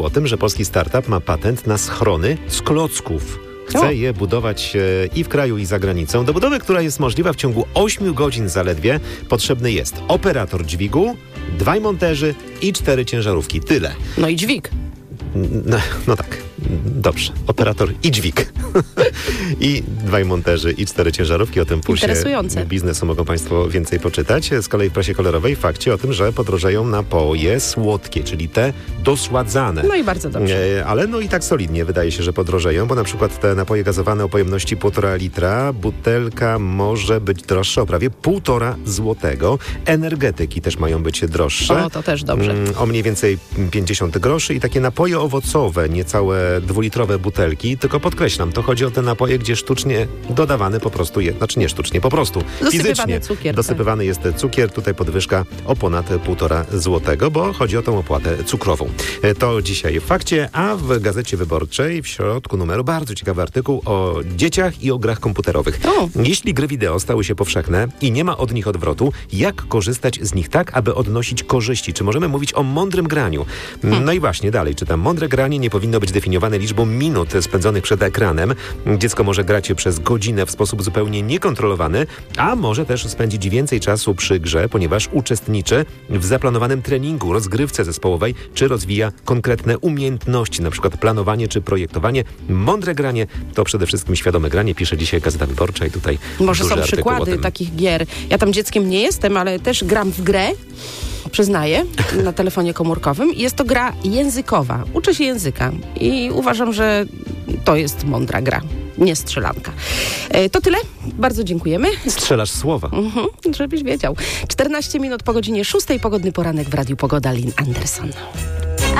o tym, że polski startup ma patent na schrony z klocków. Chce je budować i w kraju, i za granicą. Do budowy, która jest możliwa w ciągu 8 godzin zaledwie, potrzebny jest operator dźwigu, 2 monterzy i 4 ciężarówki. Tyle. No i dźwig. No tak. Dobrze. Operator i dźwig. I 2 monterzy i 4 ciężarówki. O tym pulsie biznesu mogą Państwo więcej poczytać. Z kolei w prasie kolorowej fakcie o tym, że podrożeją napoje słodkie, czyli te dosładzane. No i bardzo dobrze. Ale no i tak solidnie wydaje się, że podrożeją, bo na przykład te napoje gazowane o pojemności 1,5 litra, butelka może być droższa o prawie 1,5 złotego. Energetyki też mają być droższe. O, to też dobrze. O mniej więcej 50 groszy i takie napoje owocowe, niecałe 2-litrowe butelki, tylko podkreślam, to chodzi o te napoje, gdzie sztucznie dodawany po prostu nie sztucznie, po prostu fizycznie dosypywany jest cukier. Tutaj podwyżka o ponad 1,5 złotego, bo chodzi o tą opłatę cukrową. To dzisiaj w fakcie, a w Gazecie Wyborczej w środku numeru bardzo ciekawy artykuł o dzieciach i o grach komputerowych. Jeśli gry wideo stały się powszechne i nie ma od nich odwrotu, jak korzystać z nich tak, aby odnosić korzyści? Czy możemy mówić o mądrym graniu? No i właśnie dalej czytam. Mądre granie nie powinno być definiowane liczbą minut spędzonych przed ekranem. Dziecko może grać przez godzinę w sposób zupełnie niekontrolowany, a może też spędzić więcej czasu przy grze, ponieważ uczestniczy w zaplanowanym treningu, rozgrywce zespołowej, czy rozwija konkretne umiejętności, na przykład planowanie czy projektowanie. Mądre granie to przede wszystkim świadome granie, pisze dzisiaj Gazeta Wyborcza i tutaj może są przykłady takich gier. Ja tam dzieckiem nie jestem, ale też gram w grę, przyznaję, na telefonie komórkowym. Jest to gra językowa. Uczę się języka i uważam, że to jest mądra gra, nie strzelanka. To tyle. Bardzo dziękujemy. Strzelasz słowa. Żebyś wiedział. 14 minut po godzinie 6. Pogodny poranek w Radiu Pogoda. Lynn Anderson.